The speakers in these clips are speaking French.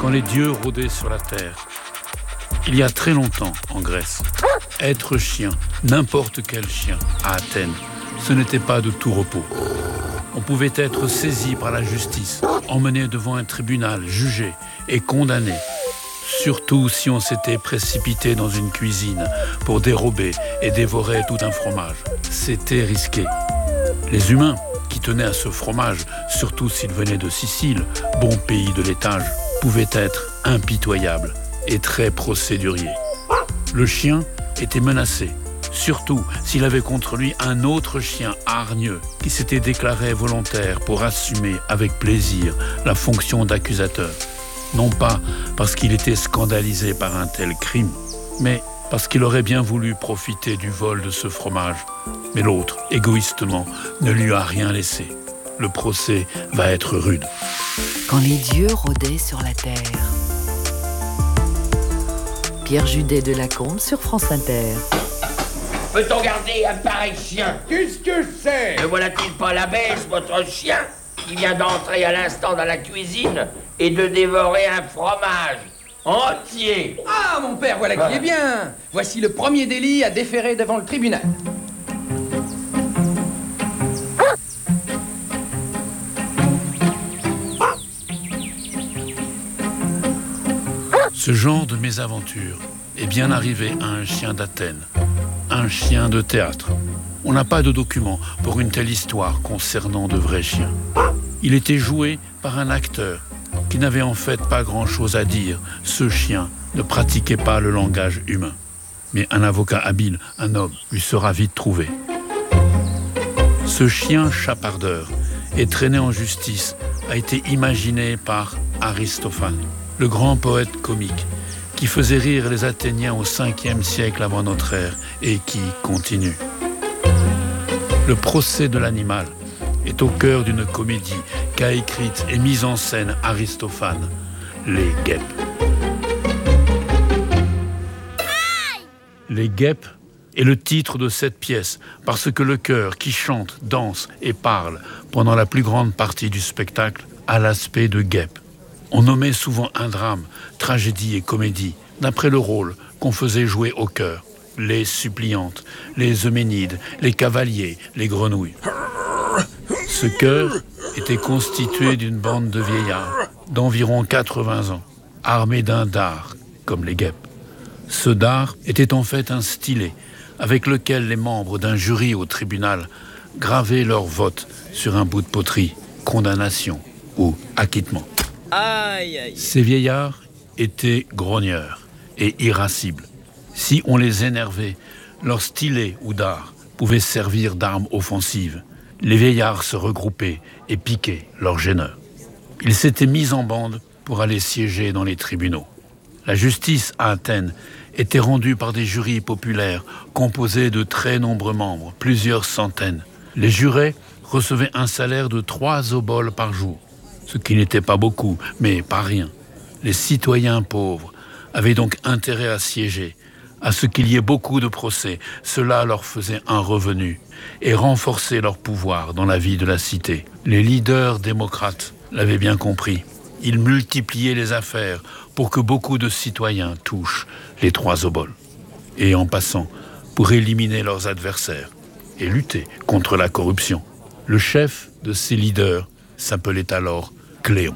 quand les dieux rôdaient sur la terre. Il y a très longtemps, en Grèce, être chien, n'importe quel chien, à Athènes, ce n'était pas de tout repos. On pouvait être saisi par la justice, emmené devant un tribunal, jugé et condamné. Surtout si on s'était précipité dans une cuisine pour dérober et dévorer tout un fromage. C'était risqué. Les humains qui tenaient à ce fromage, surtout s'il venait de Sicile, bon pays de laitage, pouvaient être impitoyables et très procéduriers. Le chien était menacé, surtout s'il avait contre lui un autre chien hargneux qui s'était déclaré volontaire pour assumer avec plaisir la fonction d'accusateur. Non pas parce qu'il était scandalisé par un tel crime, mais parce qu'il aurait bien voulu profiter du vol de ce fromage. Mais l'autre, égoïstement, ne lui a rien laissé. Le procès va être rude. Quand les dieux rôdaient sur la terre. Pierre Judet de Lacombe sur France Inter. Peut-on garder un pareil chien? Qu'est-ce que c'est? Ne voilà-t-il pas la baisse, votre chien, qui vient d'entrer à l'instant dans la cuisine et de dévorer un fromage entier? Ah, mon père, voilà qui est bien. Voici le premier délit à déférer devant le tribunal. Ce genre de mésaventure est bien arrivé à un chien d'Athènes, un chien de théâtre. On n'a pas de documents pour une telle histoire concernant de vrais chiens. Il était joué par un acteur qui n'avait en fait pas grand-chose à dire. Ce chien ne pratiquait pas le langage humain. Mais un avocat habile, un homme, lui sera vite trouvé. Ce chien chapardeur et traîné en justice a été imaginé par Aristophane, le grand poète comique, qui faisait rire les Athéniens au 5e siècle avant notre ère et qui continue. Le procès de l'animal est au cœur d'une comédie qu'a écrite et mise en scène Aristophane, Les Guêpes. Les Guêpes est le titre de cette pièce parce que le chœur qui chante, danse et parle pendant la plus grande partie du spectacle a l'aspect de guêpe. On nommait souvent un drame, tragédie et comédie, d'après le rôle qu'on faisait jouer au chœur. Les suppliantes, les euménides, les cavaliers, les grenouilles. Ce chœur était constitué d'une bande de vieillards d'environ 80 ans, armés d'un dard, comme les guêpes. Ce dard était en fait un stylet avec lequel les membres d'un jury au tribunal gravaient leur vote sur un bout de poterie, condamnation ou acquittement. Aïe, aïe. Ces vieillards étaient grogneurs et irascibles. Si on les énervait, leur stylet ou dard pouvait servir d'arme offensive. Les vieillards se regroupaient et piquaient leurs gêneurs. Ils s'étaient mis en bande pour aller siéger dans les tribunaux. La justice à Athènes était rendue par des jurys populaires composés de très nombreux membres, plusieurs centaines. Les jurés recevaient un salaire de 3 oboles par jour, ce qui n'était pas beaucoup, mais pas rien. Les citoyens pauvres avaient donc intérêt à siéger, à ce qu'il y ait beaucoup de procès. Cela leur faisait un revenu et renforçait leur pouvoir dans la vie de la cité. Les leaders démocrates l'avaient bien compris. Ils multipliaient les affaires pour que beaucoup de citoyens touchent les 3 oboles. Et en passant, pour éliminer leurs adversaires et lutter contre la corruption. Le chef de ces leaders s'appelait alors Cléon.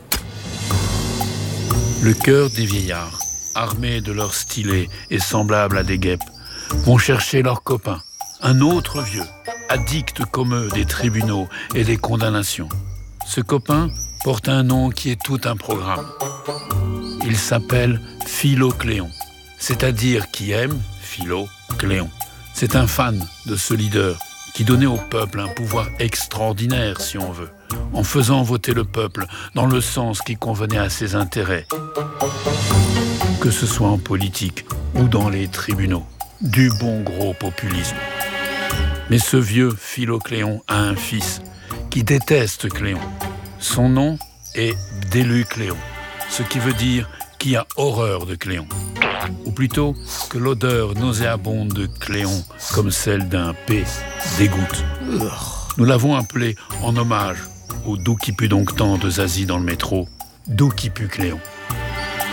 Le chœur des vieillards, armés de leurs stylets et semblables à des guêpes, vont chercher leurs copains, un autre vieux, addict comme eux des tribunaux et des condamnations. Ce copain porte un nom qui est tout un programme. Il s'appelle Philocléon, c'est-à-dire qui aime Philocléon. C'est un fan de ce leader qui donnait au peuple un pouvoir extraordinaire, si on veut, en faisant voter le peuple dans le sens qui convenait à ses intérêts, que ce soit en politique ou dans les tribunaux. Du bon gros populisme. Mais ce vieux Philocléon a un fils qui déteste Cléon. Son nom est Déleucléon, ce qui veut dire qui a horreur de Cléon. Ou plutôt que l'odeur nauséabonde de Cléon, comme celle d'un P, dégoûte. Nous l'avons appelé en hommage au D'où qui pue donc tant de Zazie dans le métro, D'où qui pue Cléon.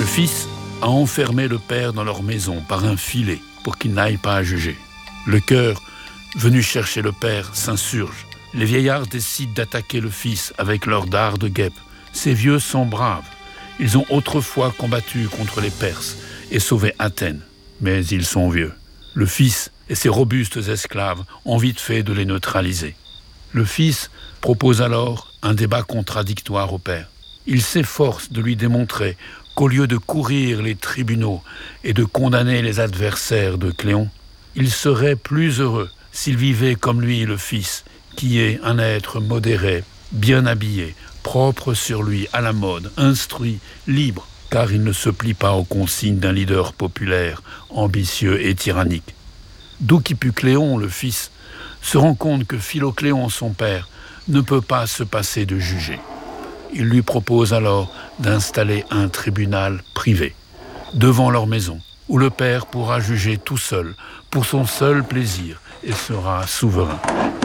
Le fils a enfermé le père dans leur maison par un filet pour qu'il n'aille pas à juger. Le cœur, venu chercher le père, s'insurge. Les vieillards décident d'attaquer le fils avec leurs dards de guêpe. Ces vieux sont braves. Ils ont autrefois combattu contre les Perses et sauvé Athènes. Mais ils sont vieux. Le fils et ses robustes esclaves ont vite fait de les neutraliser. Le fils propose alors un débat contradictoire au père. Il s'efforce de lui démontrer qu'au lieu de courir les tribunaux et de condamner les adversaires de Cléon, il serait plus heureux s'il vivait comme lui le fils, qui est un être modéré, bien habillé, propre sur lui, à la mode, instruit, libre, car il ne se plie pas aux consignes d'un leader populaire, ambitieux et tyrannique. Doucypus-Cléon, le fils, se rend compte que Philocléon, son père, ne peut pas se passer de juger. Il lui propose alors d'installer un tribunal privé, devant leur maison, où le père pourra juger tout seul, pour son seul plaisir, et sera souverain.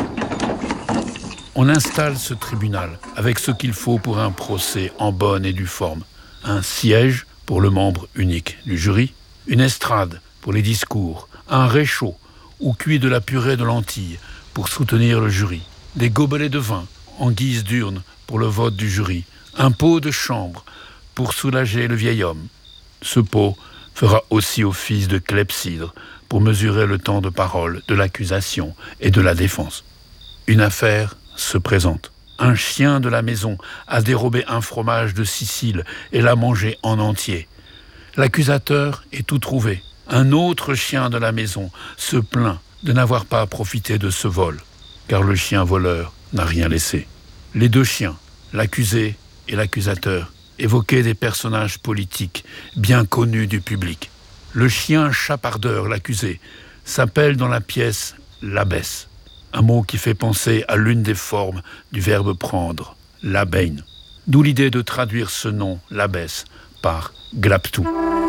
On installe ce tribunal avec ce qu'il faut pour un procès en bonne et due forme. Un siège pour le membre unique du jury, une estrade pour les discours, un réchaud où cuit de la purée de lentilles pour soutenir le jury, des gobelets de vin en guise d'urne pour le vote du jury, un pot de chambre pour soulager le vieil homme. Ce pot fera aussi office de clepsydre pour mesurer le temps de parole de l'accusation et de la défense. Une affaire se présente. Un chien de la maison a dérobé un fromage de Sicile et l'a mangé en entier. L'accusateur est tout trouvé. Un autre chien de la maison se plaint de n'avoir pas profité de ce vol, car le chien voleur n'a rien laissé. Les deux chiens, l'accusé et l'accusateur, évoquaient des personnages politiques bien connus du public. Le chien chapardeur, l'accusé, s'appelle dans la pièce l'abbesse, un mot qui fait penser à l'une des formes du verbe prendre, l'abeine. D'où l'idée de traduire ce nom, l'abbesse, par glaptou.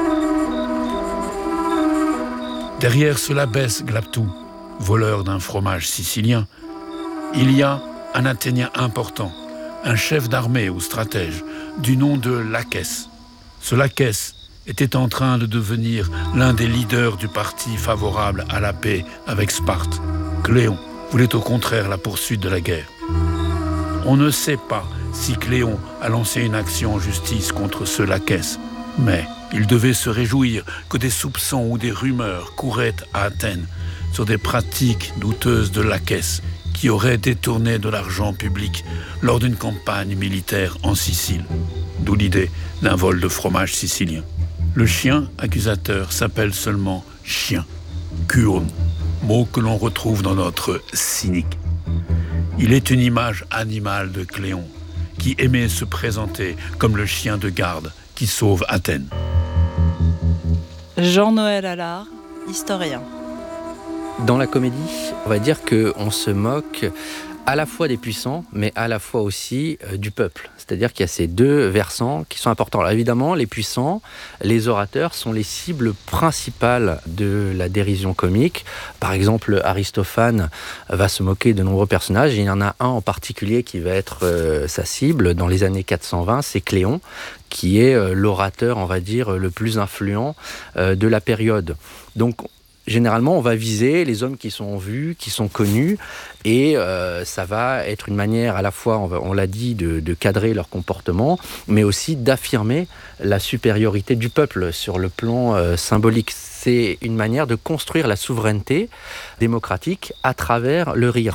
Derrière ce l'abbesse glaptou, voleur d'un fromage sicilien, il y a un Athénien important, un chef d'armée ou stratège, du nom de Lachès. Ce Lachès était en train de devenir l'un des leaders du parti favorable à la paix avec Sparte. Cléon voulait au contraire la poursuite de la guerre. On ne sait pas si Cléon a lancé une action en justice contre ce Lachès, mais il devait se réjouir que des soupçons ou des rumeurs couraient à Athènes sur des pratiques douteuses de Lachès qui aurait détourné de l'argent public lors d'une campagne militaire en Sicile. D'où l'idée d'un vol de fromage sicilien. Le chien accusateur s'appelle seulement chien, kuon, mot que l'on retrouve dans notre cynique. Il est une image animale de Cléon, qui aimait se présenter comme le chien de garde qui sauve Athènes. Jean-Noël Allard, historien. Dans la comédie, on va dire qu'on se moque à la fois des puissants, mais à la fois aussi du peuple. C'est-à-dire qu'il y a ces deux versants qui sont importants. Alors évidemment, les puissants, les orateurs sont les cibles principales de la dérision comique. Par exemple, Aristophane va se moquer de nombreux personnages. Et il y en a un en particulier qui va être sa cible dans les années 420, c'est Cléon, qui est l'orateur, on va dire, le plus influent de la période. Donc, généralement, on va viser les hommes qui sont vus, qui sont connus, et ça va être une manière à la fois, on l'a dit, de cadrer leur comportement, mais aussi d'affirmer la supériorité du peuple sur le plan symbolique. C'est une manière de construire la souveraineté démocratique à travers le rire.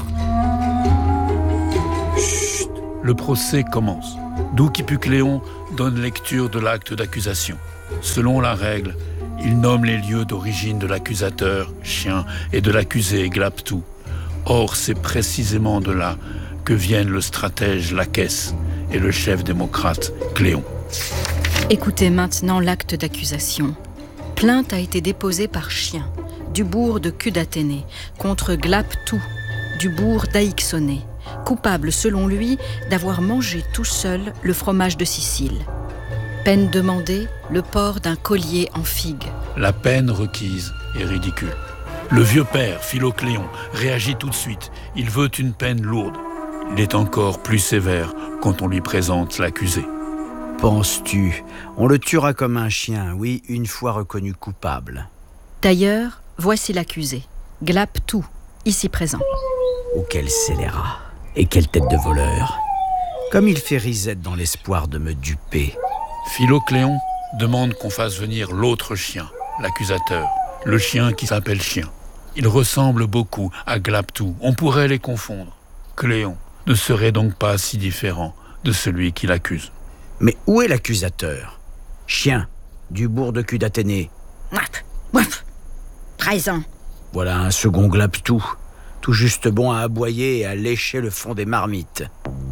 Chut, le procès commence. Doucypus-Cléon donne lecture de l'acte d'accusation. Selon la règle, il nomme les lieux d'origine de l'accusateur, chien, et de l'accusé, glaptou. Or, c'est précisément de là que viennent le stratège Lachès et le chef démocrate, Cléon. Écoutez maintenant l'acte d'accusation. Plainte a été déposée par chien, du bourg de Cudathénée, contre glaptou, du bourg d'Aïxonée, coupable selon lui d'avoir mangé tout seul le fromage de Sicile. Peine demandée, le port d'un collier en figue. La peine requise est ridicule. Le vieux père, Philocléon, réagit tout de suite. Il veut une peine lourde. Il est encore plus sévère quand on lui présente l'accusé. penses-tu? On le tuera comme un chien, oui, une fois reconnu coupable. D'ailleurs, voici l'accusé, Glaptou, ici présent. Oh, quel scélérat! Et quelle tête de voleur! Comme il fait risette dans l'espoir de me duper. Philocléon demande qu'on fasse venir l'autre chien, l'accusateur, le chien qui s'appelle Chien. Il ressemble beaucoup à Glaptou, on pourrait les confondre. Cléon ne serait donc pas si différent de celui qui l'accuse. Mais où est l'accusateur? Chien, du bourg de cul d'Athénée. Présent. Voilà un second Glaptou, tout juste bon à aboyer et à lécher le fond des marmites.